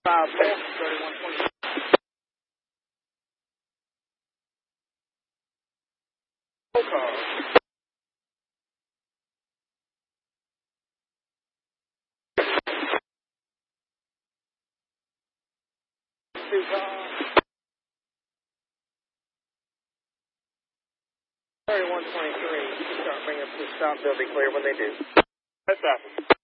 3120. Roll call. Two call. 3123. Start bringing up to the stop. They'll be clear when they do. That's that.